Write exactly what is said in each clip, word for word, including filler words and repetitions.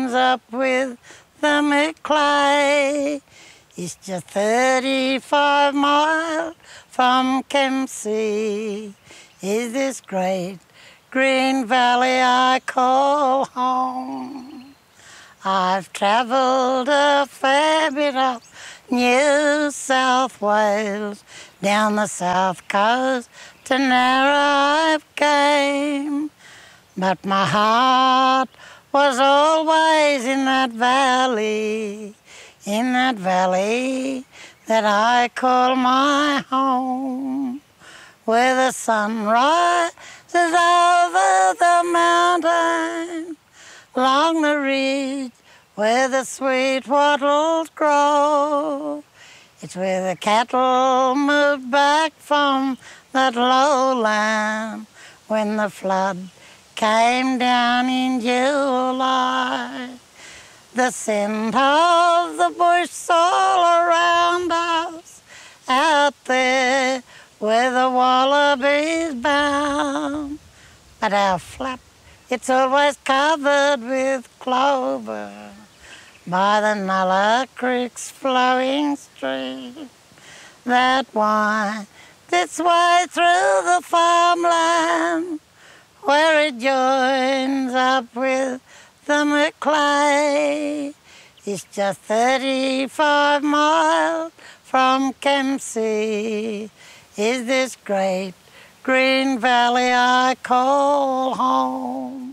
joins up with the Macleay. It's just thirty-five miles from Kempsey. Is this great green valley I call home? I've travelled a fair bit up New South Wales, down the south coast to Narra I came, but my heart was always in that valley, in that valley that I call my home, where the sun rises over the mountain, along the ridge where the sweet wattles grow. It's where the cattle moved back from that lowland when the flood came down in July. The scent of the bush all around us, out there where the wallabies bound. But our flat, it's always covered with clover by the Nulla Creek's flowing stream that winds its way through the farmland, where it joins up with the Macleay. It's just thirty-five miles from Kempsey. Is this great green valley I call home?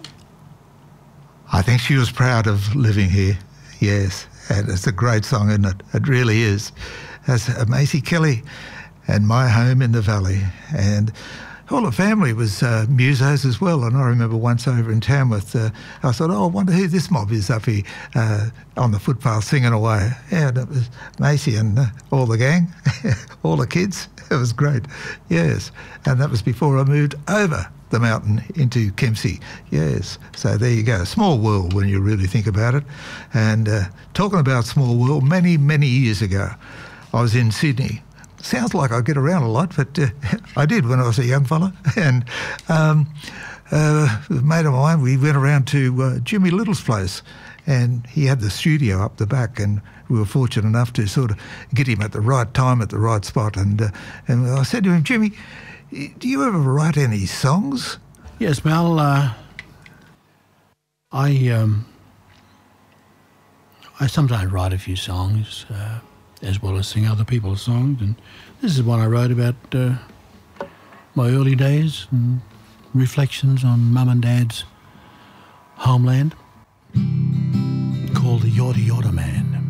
I think she was proud of living here, yes. And it's a great song, isn't it? It really is. That's Maisie Kelly and My Home in the Valley. And all the family was uh, musos as well. And I remember once over in Tamworth, uh, I thought, oh, I wonder who this mob is up here uh, on the footpath singing away. And it was Maisie and uh, all the gang, all the kids. It was great, yes. And that was before I moved over the mountain into Kempsey, yes. So there you go, small world when you really think about it. And uh, talking about small world, many, many years ago, I was in Sydney. Sounds like I get around a lot, but uh, I did when I was a young fella. And um, uh, a mate of mine, we went around to uh, Jimmy Little's place, and he had the studio up the back, and we were fortunate enough to sort of get him at the right time, at the right spot. And, uh, and I said to him, Jimmy, do you ever write any songs? Yes, Mel. Uh, I um, I sometimes write a few songs, uh, as well as sing other people's songs. And this is one I wrote about uh, my early days and reflections on Mum and Dad's homeland, called The Yorta Yorta Man.